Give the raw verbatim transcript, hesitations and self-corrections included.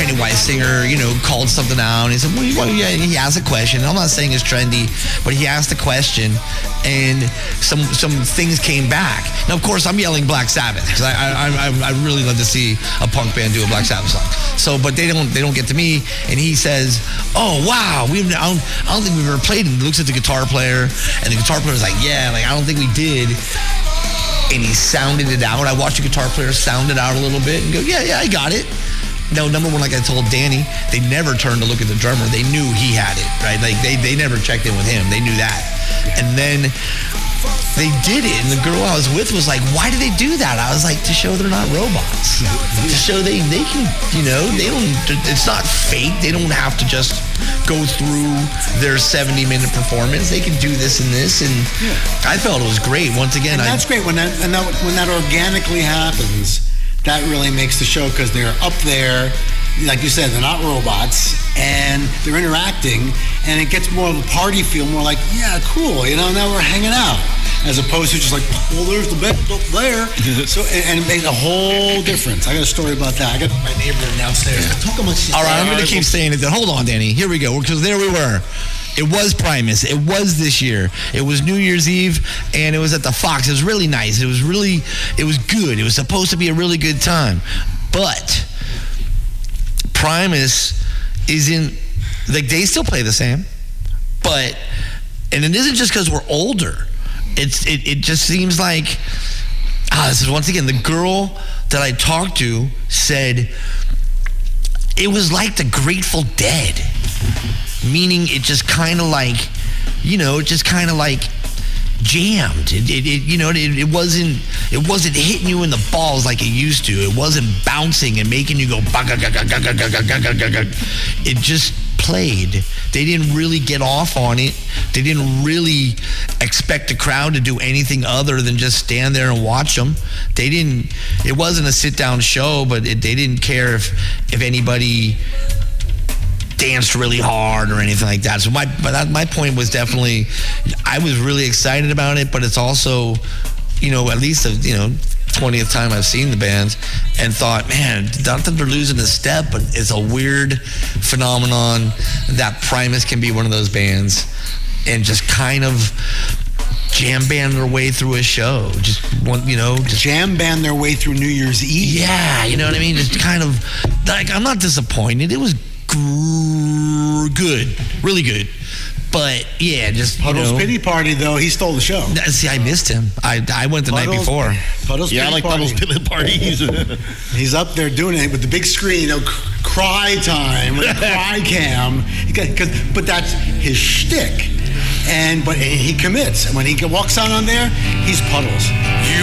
Pennywise singer, you know, called something out. And he said, well, you- well, yeah, he asked a question. I'm not saying it's trendy, but he asked a question, and some some things came back. Now, of course, I'm yelling Black Sabbath because I I, I I really love to see a punk band do a Black Sabbath song. So, but they don't they don't get to me. And he says, "Oh wow, we I don't, I don't think we've ever played." And he looks at the guitar player, and the guitar player's like, "Yeah, like I don't think we did." And he sounded it out. I watched the guitar player sound it out a little bit and go, "Yeah, yeah, I got it." No, number one, like I told Danny, they never turned to look at the drummer. They knew he had it, right? Like they, they never checked in with him. They knew that. And then they did it. And the girl I was with was like, why do they do that? I was like, to show they're not robots. To show they, they can, you know, they don't, it's not fake. They don't have to just go through their seventy minute performance. They can do this and this. And I felt it was great. Once again, And I, that's great when that, and that when that organically happens. That really makes the show because they're up there, like you said, they're not robots, and they're interacting, and it gets more of a party feel, more like, yeah, cool, you know, now we're hanging out, as opposed to just like, well, there's the bed up there. So, and, and it made a whole difference. I got a story about that. I got my neighbor downstairs. Talk amongst all right, I'm going to keep saying it then. Hold on, Danny. Here we go, because there we were. It was Primus. It was this year. It was New Year's Eve, and it was at the Fox. It was really nice. It was really, it was good. It was supposed to be a really good time. But Primus isn't, like, they still play the same. But, and it isn't just because we're older. It's it, it just seems like, ah, this is once again, the girl that I talked to said it was like the Grateful Dead. Meaning it just kind of like, you know, it just kind of like jammed. It, it, it you know, it, it wasn't, it wasn't hitting you in the balls like it used to. It wasn't bouncing and making you go. It just played. They didn't really get off on it. They didn't really expect the crowd to do anything other than just stand there and watch them. They didn't. It wasn't a sit-down show, but it, they didn't care if if anybody danced really hard or anything like that. So my but that, my point was definitely, I was really excited about it, but it's also, you know, at least the, you know, twentieth time I've seen the band and thought, man, not that they're losing a step, but it's a weird phenomenon that Primus can be one of those bands and just kind of jam band their way through a show. Just one, you know, just jam band their way through New Year's Eve. Yeah, you know what I mean? Just kind of like, I'm not disappointed. It was good, really good, but yeah, just Puddle's you know, Pity Party though, he stole the show. See, I missed him. I I went the Puddle's, night before. Puddle's yeah, I like Puddle's Pity Party. He's up there doing it with the big screen, you know, cry time, with cry cam. He got, cause, but that's his shtick, and but he commits. And when he walks out on there, he's Puddles. You